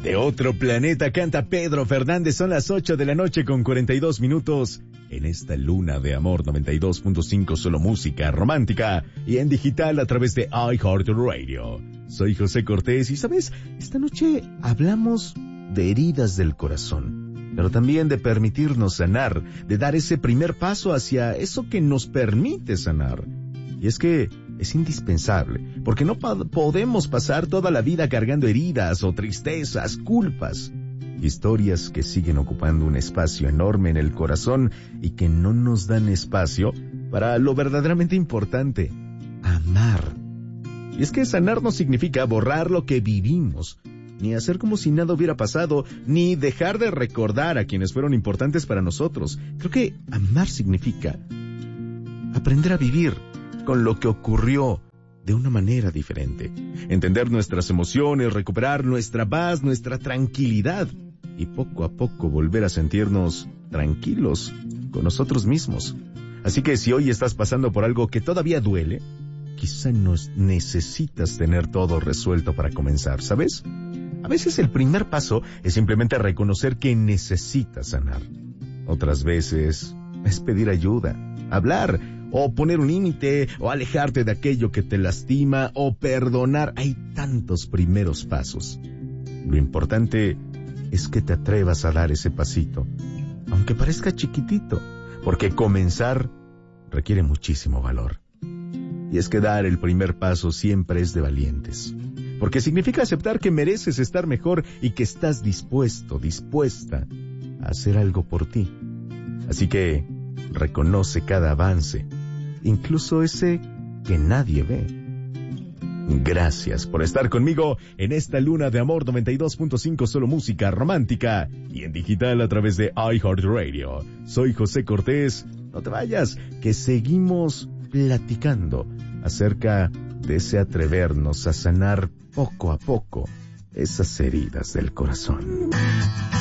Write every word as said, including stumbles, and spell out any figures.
De otro planeta canta Pedro Fernández. Son las ocho de la noche con cuarenta y dos minutos. En esta luna de amor noventa y dos punto cinco, solo música romántica y en digital a través de iHeartRadio. Soy José Cortés y, ¿sabes? Esta noche hablamos de heridas del corazón, pero también de permitirnos sanar, de dar ese primer paso hacia eso que nos permite sanar. Y es que es indispensable, porque no pa- podemos pasar toda la vida cargando heridas o tristezas, culpas, historias que siguen ocupando un espacio enorme en el corazón y que no nos dan espacio para lo verdaderamente importante, amar. Y es que sanar no significa borrar lo que vivimos, ni hacer como si nada hubiera pasado, ni dejar de recordar a quienes fueron importantes para nosotros. Creo que amar significa aprender a vivir con lo que ocurrió de una manera diferente, entender nuestras emociones, recuperar nuestra paz, nuestra tranquilidad y poco a poco volver a sentirnos tranquilos con nosotros mismos. Así que si hoy estás pasando por algo que todavía duele, quizá no necesitas tener todo resuelto para comenzar, ¿sabes? A veces el primer paso es simplemente reconocer que necesitas sanar. Otras veces es pedir ayuda, hablar, o poner un límite, o alejarte de aquello que te lastima, o perdonar. Hay tantos primeros pasos. Lo importante es que te atrevas a dar ese pasito, aunque parezca chiquitito, porque comenzar requiere muchísimo valor. Y es que dar el primer paso siempre es de valientes, porque significa aceptar que mereces estar mejor y que estás dispuesto, dispuesta a hacer algo por ti. Así que reconoce cada avance, incluso ese que nadie ve. Gracias por estar conmigo en esta luna de amor noventa y dos punto cinco, solo música romántica y en digital a través de iHeartRadio. Soy José Cortés. No te vayas, que seguimos platicando acerca de ese atrevernos a sanar poco a poco esas heridas del corazón.